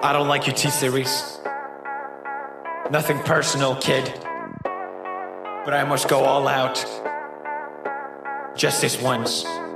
I don't like your T-Series. Nothing personal, kid. But I must go all out. Just this once.